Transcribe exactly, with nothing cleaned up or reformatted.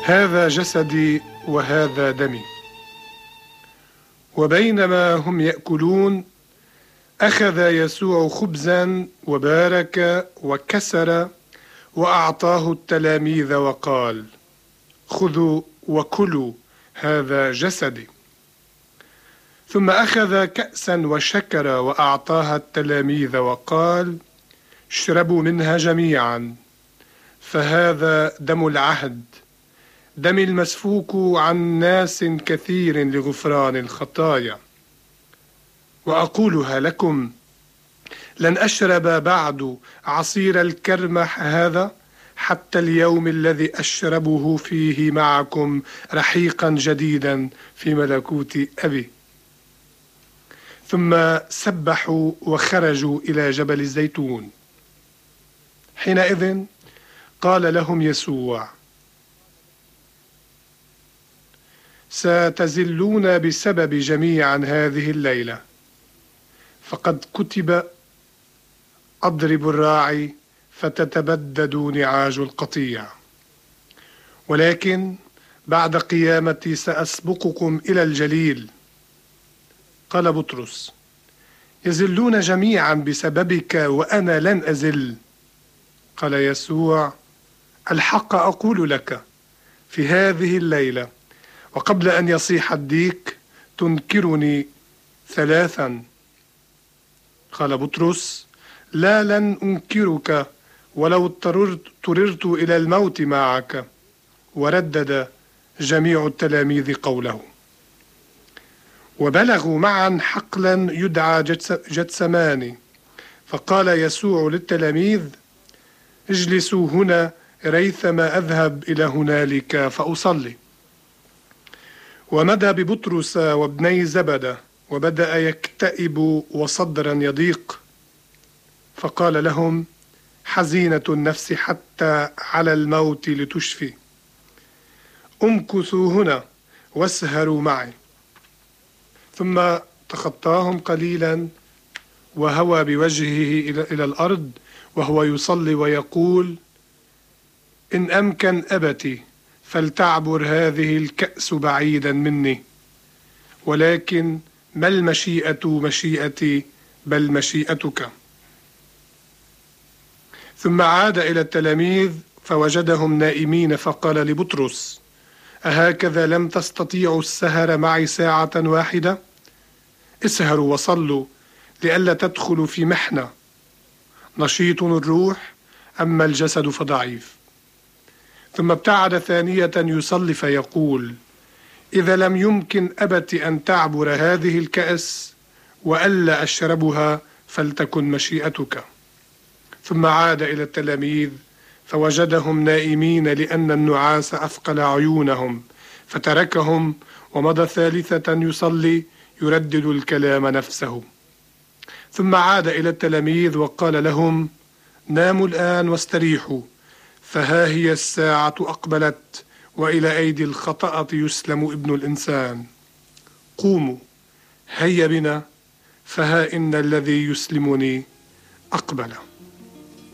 هذا جسدي وهذا دمي. وبينما هم يأكلون أخذ يسوع خبزا وبارك وكسر وأعطاه التلاميذ وقال: خذوا وكلوا، هذا جسدي. ثم أخذ كأسا وشكر وأعطاها التلاميذ وقال: اشربوا منها جميعا، فهذا دم العهد، دم المسفوك عن ناس كثير لغفران الخطايا. وأقولها لكم، لن أشرب بعد عصير الكرمح هذا حتى اليوم الذي أشربه فيه معكم رحيقا جديدا في ملكوت أبي. ثم سبحوا وخرجوا إلى جبل الزيتون. حينئذ قال لهم يسوع: ستزلون بسبب جميعا هذه الليلة، فقد كتب: أضرب الراعي فتتبدد نعاج القطيع. ولكن بعد قيامتي سأسبقكم إلى الجليل. قال بطرس: يزلون جميعا بسببك وأنا لن أزل. قال يسوع: الحق أقول لك، في هذه الليلة وقبل أن يصيح الديك تنكرني ثلاثا. قال بطرس: لا، لن أنكرك ولو اضطررت إلى الموت معك. وردد جميع التلاميذ قوله. وبلغوا معا حقلا يدعى جتسماني، فقال يسوع للتلاميذ: اجلسوا هنا ريثما أذهب إلى هنالك فأصلي. ومدى ببطرس وابني زبدة وبدأ يكتئب وصدرا يضيق، فقال لهم: حزينة النفس حتى على الموت لتشفي، امكثوا هنا واسهروا معي. ثم تخطاهم قليلا وهوى بوجهه إلى الأرض وهو يصلي ويقول: إن أمكن أبتي فلتعبر هذه الكأس بعيدا مني، ولكن ما المشيئة مشيئتي بل مشيئتك. ثم عاد إلى التلاميذ فوجدهم نائمين، فقال لبطرس: أهكذا لم تستطيعوا السهر معي ساعة واحدة؟ اسهروا وصلوا لئلا تدخلوا في محنة. نشيط الروح أما الجسد فضعيف. ثم ابتعد ثانية يصلي فيقول: إذا لم يمكن أبتي أن تعبر هذه الكأس وألا أشربها فلتكن مشيئتك. ثم عاد إلى التلاميذ فوجدهم نائمين لأن النعاس أثقل عيونهم، فتركهم ومضى ثالثة يصلي يردد الكلام نفسه. ثم عاد إلى التلاميذ وقال لهم: ناموا الآن واستريحوا، فها هي الساعة أقبلت وإلى أيدي الخطأة يسلم ابن الإنسان. قوموا، هيا بنا، فها إن الذي يسلمني أقبل.